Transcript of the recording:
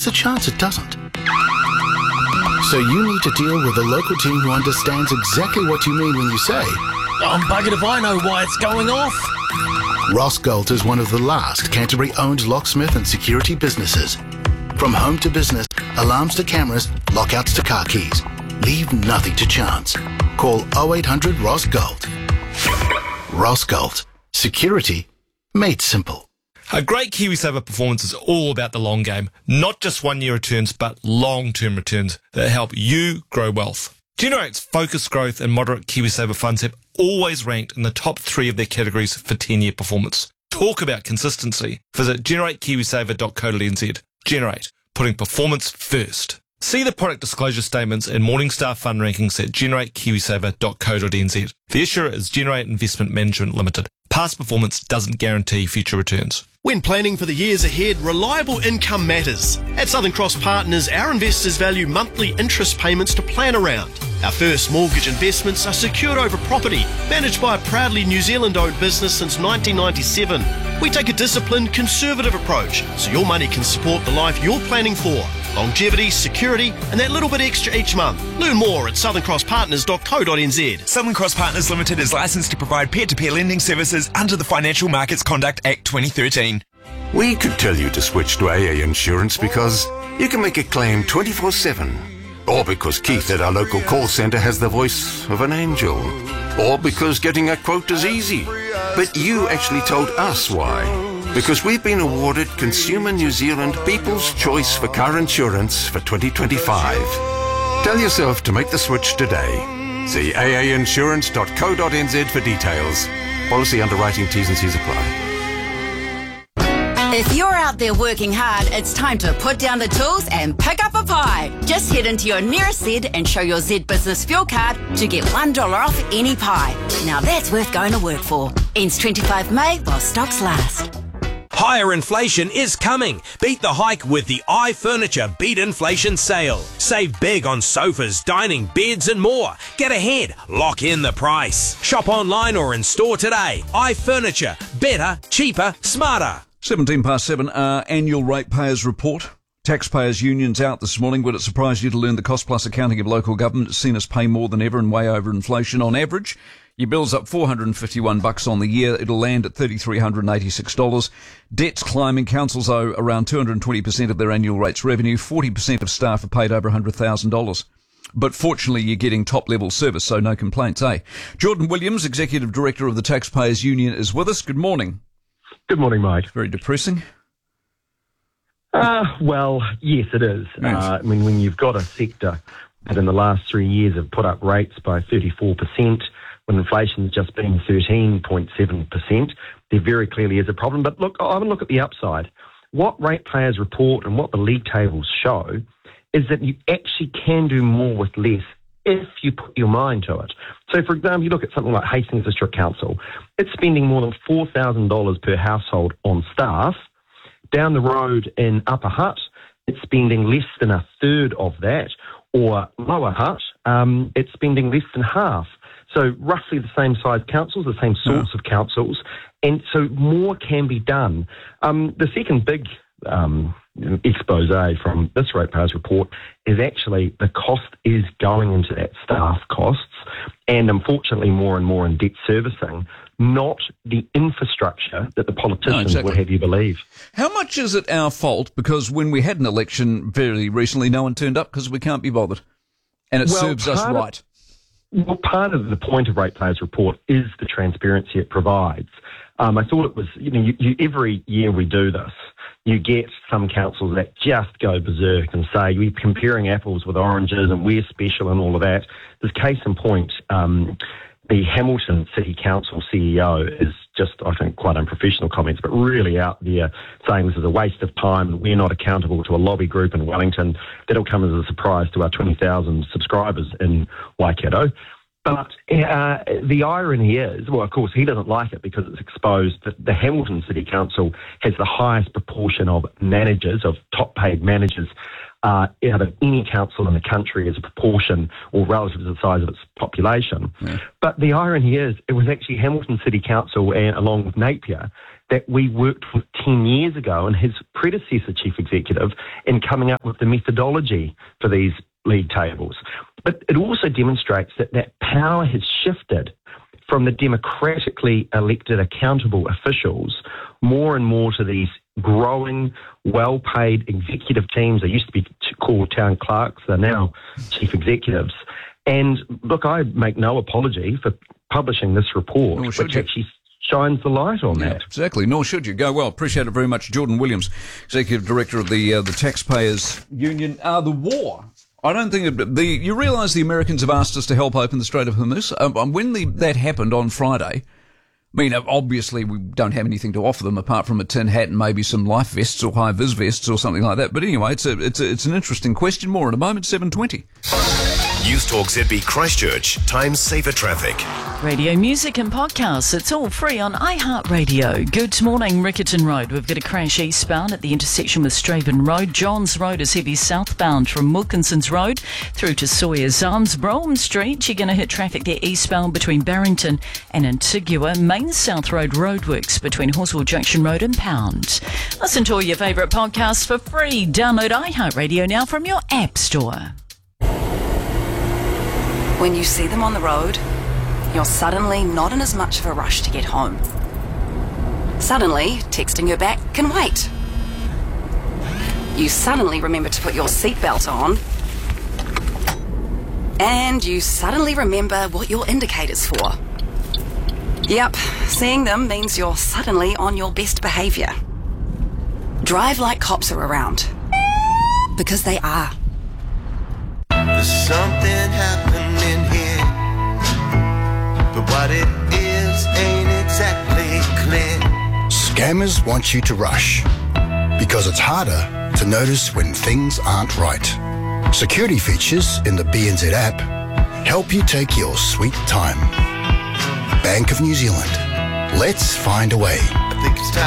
the chance it doesn't? So you need to deal with a local team who understands exactly what you mean when you say, I'm buggered if I know why it's going off. Ross Galt is one of the last Canterbury-owned locksmith and security businesses. From home to business, alarms to cameras, lockouts to car keys. Leave nothing to chance. Call 0800 Ross Galt. Ross Galt. Security made simple. A great KiwiSaver performance is all about the long game, not just one-year returns, but long-term returns that help you grow wealth. Generate's focused growth and moderate KiwiSaver funds have always ranked in the top 3 of their categories for 10-year performance. Talk about consistency. Visit generatekiwisaver.co.nz. Generate, putting performance first. See the product disclosure statements and Morningstar fund rankings at generatekiwisaver.co.nz. The issuer is Generate Investment Management Limited. Past performance doesn't guarantee future returns. When planning for the years ahead, reliable income matters. At Southern Cross Partners, our investors value monthly interest payments to plan around. Our first mortgage investments are secured over property, managed by a proudly New Zealand-owned business since 1997. We take a disciplined, conservative approach, so your money can support the life you're planning for. Longevity, security, and that little bit extra each month. Learn more at southerncrosspartners.co.nz. Southern Cross Partners Limited is licensed to provide peer-to-peer lending services under the Financial Markets Conduct Act 2013. We could tell you to switch to AA Insurance because you can make a claim 24/7. Or because Keith at our local call centre has the voice of an angel. Or because getting a quote is easy. But you actually told us why. Because we've been awarded Consumer New Zealand People's Choice for Car Insurance for 2025. Tell yourself to make the switch today. See aainsurance.co.nz for details. Policy underwriting T's and C's apply. If you're out there working hard, it's time to put down the tools and pick up a pie. Just head into your nearest Z and show your Z Business Fuel Card to get $1 off any pie. Now that's worth going to work for. Ends 25 May while stocks last. Higher inflation is coming. Beat the hike with the iFurniture Beat Inflation Sale. Save big on sofas, dining, beds and more. Get ahead. Lock in the price. Shop online or in store today. iFurniture. Better, cheaper, smarter. 7:17, our annual ratepayers report. Taxpayers unions out this morning. Would it surprise you to learn the cost plus accounting of local government has seen us pay more than ever and way over inflation on average? Your bill's up $451 on the year. It'll land at $3,386. Debt's climbing. Councils owe around 220% of their annual rates revenue. 40% of staff are paid over $100,000. But fortunately, you're getting top-level service, so no complaints, eh? Jordan Williams, Executive Director of the Taxpayers Union, is with us. Good morning. Good morning, mate. Very depressing. Well, yes, it is. Yes. I mean, when you've got a sector that in the last 3 years have put up rates by 34%, when inflation's just been 13.7%, there very clearly is a problem. But look, I would look at the upside. What ratepayers report and what the league tables show is that you actually can do more with less if you put your mind to it. So, for example, you look at something like Hastings District Council. It's spending more than $4,000 per household on staff. Down the road in Upper Hutt, it's spending less than a third of that. Or Lower Hutt, it's spending less than half. So roughly the same size councils, the same sorts of councils. And so more can be done. The second big expose from this ratepayers report is actually the cost is going into that staff costs and unfortunately more and more in debt servicing, not the infrastructure that the politicians would have you believe. How much is it our fault? Because when we had an election very recently, no one turned up because we can't be bothered. And it serves us right. Well, part of the point of ratepayers report is the transparency it provides. I thought it was, every year we do this, you get some councils that just go berserk and say, we're comparing apples with oranges and we're special and all of that. There's case in point, the Hamilton City Council CEO is just, I think, quite unprofessional comments, but really out there saying this is a waste of time and we're not accountable to a lobby group in Wellington. That'll come as a surprise to our 20,000 subscribers in Waikato. But the irony is, well, of course, he doesn't like it because it's exposed that the Hamilton City Council has the highest proportion of managers, of top-paid managers out of any council in the country as a proportion or relative to the size of its population. Yeah. But the irony is, it was actually Hamilton City Council, along with Napier, that we worked with 10 years ago, and his predecessor chief executive, in coming up with the methodology for these league tables. But it also demonstrates that power has shifted from the democratically elected accountable officials more and more to these growing, well-paid executive teams. They used to be called town clerks. They're now chief executives. And look, I make no apology for publishing this report, which actually shines the light on that. Exactly. Nor should you. Go well. Appreciate it very much. Jordan Williams, Executive Director of the Taxpayers Union. The war. I don't think you realise the Americans have asked us to help open the Strait of Hormuz. When that happened on Friday, I mean, obviously we don't have anything to offer them apart from a tin hat and maybe some life vests or high-vis vests or something like that. But anyway, it's an interesting question. More in a moment. 7:20. News Talk ZB Christchurch. Time saver traffic. Radio music and podcasts. It's all free on iHeartRadio. Good morning, Riccarton Road. We've got a crash eastbound at the intersection with Straven Road. Johns Road is heavy southbound from Wilkinson's Road through to Sawyer's Arms. Brougham Street, you're going to hit traffic there eastbound between Barrington and Antigua. Main South Road roadworks between Horswell Junction Road and Pound. Listen to all your favourite podcasts for free. Download iHeartRadio now from your App Store. When you see them on the road, you're suddenly not in as much of a rush to get home. Suddenly, texting her back can wait. You suddenly remember to put your seatbelt on. And you suddenly remember what your indicator's for. Yep, seeing them means you're suddenly on your best behaviour. Drive like cops are around. Because they are. There's something happening here, but what it is ain't exactly clear. Scammers want you to rush because it's harder to notice when things aren't right. Security features in the BNZ app help you take your sweet time. Bank of New Zealand. Let's find a way. I think it's time.